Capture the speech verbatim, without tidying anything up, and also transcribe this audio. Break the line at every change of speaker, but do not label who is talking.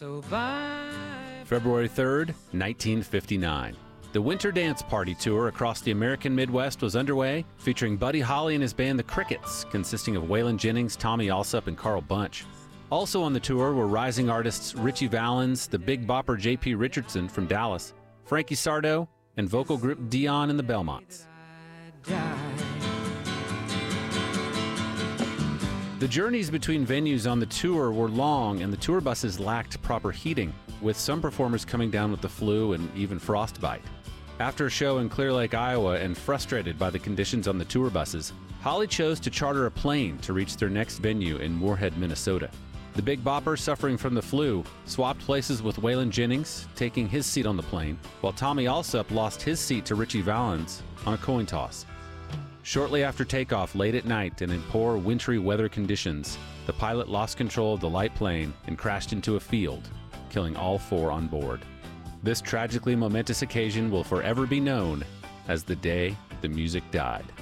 So bye.
February third, nineteen fifty-nine. The Winter Dance Party Tour across the American Midwest was underway, featuring Buddy Holly and his band The Crickets, consisting of Waylon Jennings, Tommy Allsup, and Carl Bunch. Also on the tour were rising artists Ritchie Valens, the Big Bopper J P Richardson from Dallas, Frankie Sardo, and vocal group Dion and the Belmonts. The journeys between venues on the tour were long, and the tour buses lacked proper heating, with some performers coming down with the flu and even frostbite. After a show in Clear Lake, Iowa, and frustrated by the conditions on the tour buses, Holly chose to charter a plane to reach their next venue in Moorhead, Minnesota. The Big Bopper, suffering from the flu, swapped places with Waylon Jennings, taking his seat on the plane, while Tommy Allsup lost his seat to Ritchie Valens on a coin toss. Shortly after takeoff, late at night and in poor wintry weather conditions, the pilot lost control of the light plane and crashed into a field, killing all four on board. This tragically momentous occasion will forever be known as the day the music died.